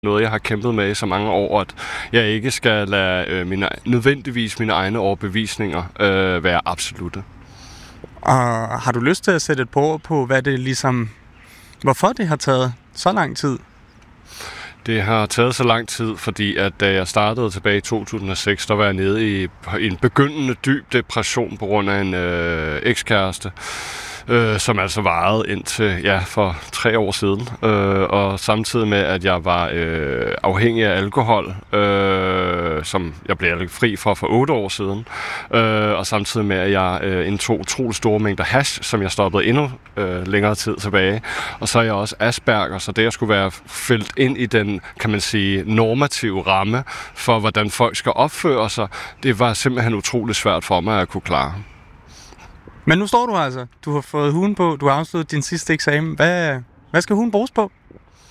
noget, jeg har kæmpet med i så mange år, at jeg ikke skal lade nødvendigvis mine egne overbevisninger være absolutte. Og har du lyst til at sætte et par ord på, hvad det ligesom, hvorfor det har taget så lang tid? Det har taget så lang tid, fordi at da jeg startede tilbage i 2006, der var jeg nede i en begyndende dyb depression på grund af en ekskæreste, som altså varede indtil for 3 år siden. Og samtidig med, at jeg var afhængig af alkohol, som jeg blev fri for 8 år siden. Og samtidig med, at jeg indtog utrolig store mængder hash, som jeg stoppede endnu længere tid tilbage. Og så er jeg også Asperger, så det at skulle være fældt ind i den, kan man sige, normative ramme for, hvordan folk skal opføre sig, det var simpelthen utrolig svært for mig at kunne klare. Men nu står du altså. Du har fået huen på. Du har afsluttet din sidste eksamen. Hvad skal huen bruges på?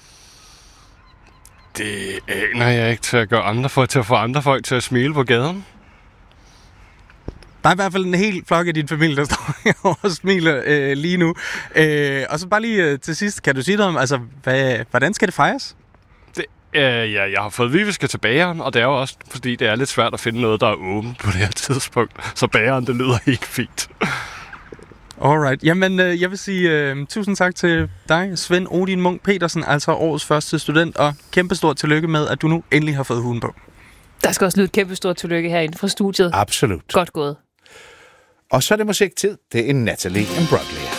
Det aner jeg ikke til at gøre til at få andre folk til at smile på gaden. Der er i hvert fald en hel flok af din familie, der står herovre og smiler lige nu. Og så bare lige til sidst, kan du sige noget om, altså, hvordan skal det fejres? Jeg har fået viviske til bageren, og det er jo også, fordi det er lidt svært at finde noget, der er åbent på det her tidspunkt. Så bageren, det lyder helt fint. Alright. Jamen, jeg vil sige tusind tak til dig, Svend Odin Munk Petersen, altså årets første student, og kæmpestort tillykke med, at du nu endelig har fået huen på. Der skal også lyde et kæmpestort tillykke herinde fra studiet. Absolut. Godt gået. Og så er det musiktid. Det er Natalie Imbruglia.